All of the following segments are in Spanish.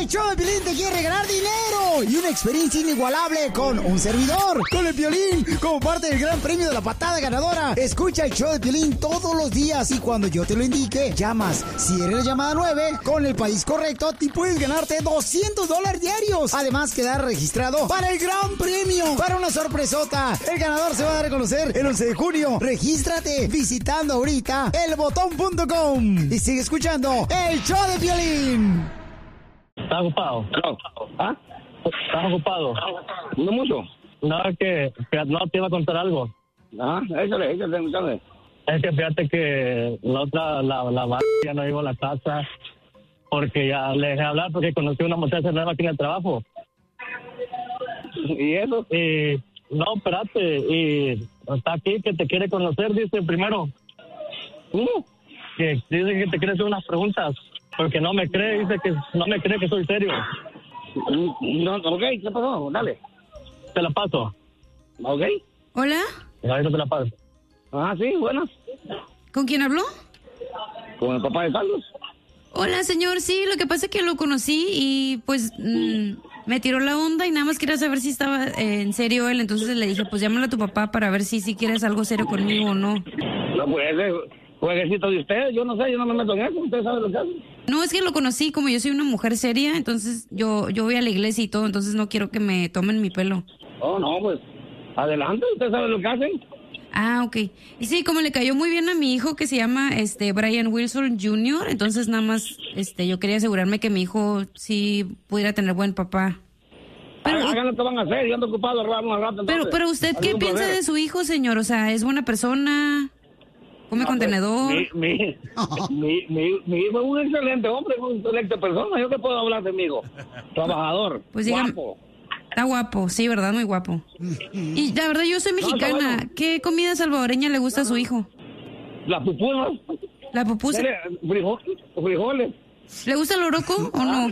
El show de Piolín te quiere regalar dinero y una experiencia inigualable con un servidor, con el Piolín, como parte del gran premio de la patada ganadora. Escucha el show de Piolín todos los días y cuando yo te lo indique, llamas. Si eres la llamada 9, con el país correcto, te puedes ganarte $200 diarios. Además, quedar registrado para el gran premio, para una sorpresota. El ganador se va a dar a conocer el 11 de junio. Regístrate visitando ahorita elbotón.com y sigue escuchando el show de Piolín. ¿Estás ocupado? No. ¿Ah? ¿Estás ocupado? No mucho. No, es que no te iba a contar algo. Ah, échale. Es que fíjate que la ya no iba a la casa porque ya le dejé hablar porque conocí una muchacha nueva aquí en el trabajo. ¿Y eso? Y no, espérate, y está aquí que te quiere conocer, dice primero. Que dice que te quiere hacer unas preguntas porque no me cree, dice que no me cree que soy serio. No, ok, ¿qué pasó? Dale. Te la paso. Ok. ¿Hola? Ahorita te la paso. Ah, sí, buenas. ¿Con quién habló? Con el papá de Carlos. Hola, señor. Sí, lo que pasa es que lo conocí y pues me tiró la onda y nada más quería saber si estaba en serio él. Entonces le dije, pues llámale a tu papá para ver si quieres algo serio conmigo o no. No, pues ese jueguecito de ustedes, yo no sé, yo no me meto en eso. Usted sabe lo que hace. No, es que lo conocí, como yo soy una mujer seria, entonces yo voy a la iglesia y todo, entonces no quiero que me tomen mi pelo. Oh, no, pues adelante, usted sabe lo que hacen. Ah, ok. Y sí, como le cayó muy bien a mi hijo que se llama Brian Wilson Jr., entonces nada más yo quería asegurarme que mi hijo sí pudiera tener buen papá. Pero hagan lo que van a hacer, yo ando ocupado al rato. Pero usted, ¿qué piensa de su hijo, señor? O sea, ¿es buena persona? ¿Come contenedor? Mi hijo es un excelente hombre, es una excelente persona. ¿Yo qué puedo hablar de mi hijo? Trabajador, pues guapo. Está guapo, sí, ¿verdad? Muy guapo. Y la verdad, yo soy mexicana. No, bueno. ¿Qué comida salvadoreña le gusta a su hijo? La pupusa. ¿La pupusa? Frijoles. ¿Le gusta el loroco o no?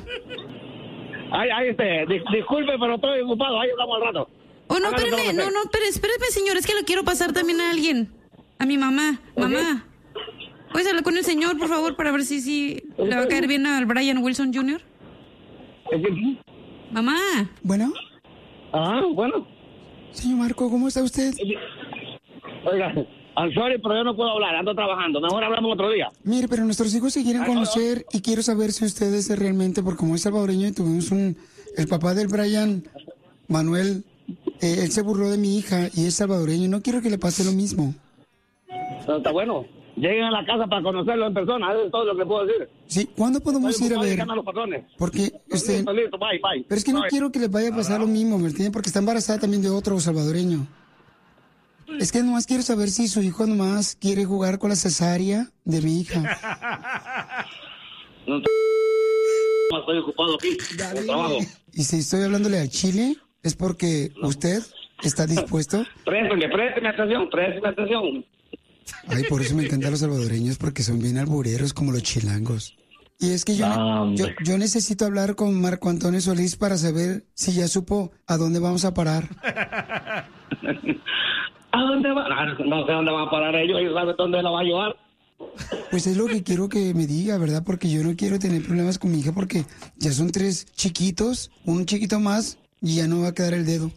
Disculpe, pero estoy ocupado. Ahí hablamos al rato. Oh, no, espéreme, señor. Es que lo quiero pasar también a alguien. A mi mamá. Mamá. ¿Puedes hablar con el señor, por favor, para ver si le va a caer bien al Brian Wilson Jr.? Mamá. Bueno. Ah, bueno. Señor Marco, ¿cómo está usted? Oiga, I'm sorry, pero yo no puedo hablar, ando trabajando. Mejor hablamos otro día. Mire, pero nuestros hijos se quieren conocer y quiero saber si usted es realmente, porque como es salvadoreño y tuvimos el papá del Brian, Manuel, él se burló de mi hija y es salvadoreño. No quiero que le pase lo mismo. Pero está bueno. Lleguen a la casa para conocerlo en persona, eso es todo lo que puedo decir. Sí, ¿cuándo podemos ir a ver? Porque listo, bye. Pero es que no quiero que les vaya a pasar lo mismo, ¿me entiende? Porque está embarazada también de otro salvadoreño. Es que nomás quiero saber si su hijo nomás quiere jugar con la cesárea de mi hija. No estoy ocupado aquí, con trabajo. Y si estoy hablándole al Chile, es porque usted está dispuesto. Présteme atención. Ay, por eso me encantan los salvadoreños, porque son bien albureros como los chilangos. Y es que yo necesito hablar con Marco Antonio Solís para saber si ya supo a dónde vamos a parar. ¿A dónde va? No sé dónde van a parar ellos saben dónde la va a llevar. Pues es lo que quiero que me diga, ¿verdad? Porque yo no quiero tener problemas con mi hija porque ya son 3 chiquitos, un chiquito más y ya no va a quedar el dedo.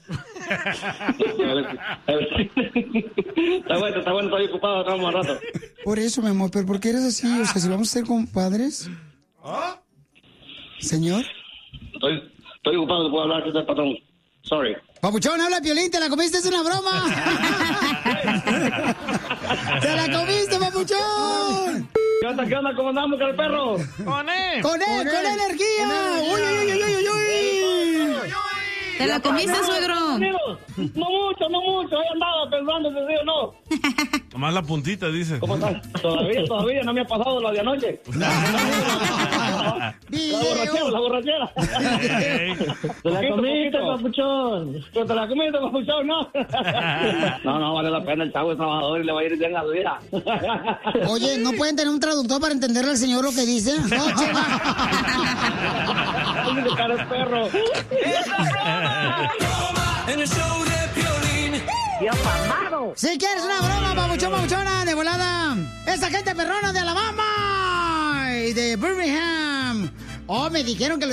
Está bueno, estoy ocupado, estamos un rato. Por eso, mi amor, pero ¿por qué eres así? O sea, si vamos a ser compadres. Señor. Estoy ocupado, puedo hablar con el patrón. Sorry. Papuchón, habla Piolín, te la comiste, es una broma. ¡Te la comiste, papuchón! ¿Qué onda? ¿Cómo andamos con el perro? ¡Con energía! ¡Uy! ¿Te la comiste, suegro? No mucho. Ahí andaba pensando si sí o no. Nomás la puntita, dice. ¿Cómo estás? Todavía no me ha pasado la de anoche. La borrachera. ¿Te la comiste, papuchón? ¿Te la comiste, papuchón? No, vale la pena. El chavo es trabajador y le va a ir bien a su vida. Oye, ¿no pueden tener un traductor para entenderle al señor lo que dice? No, ¡Ay, cara de perro! En el show de Piolín. ¡Dios mamado! Si quieres una broma, papuchona, de volada. Esa gente perrona de Alabama y de Birmingham. Oh, me dijeron que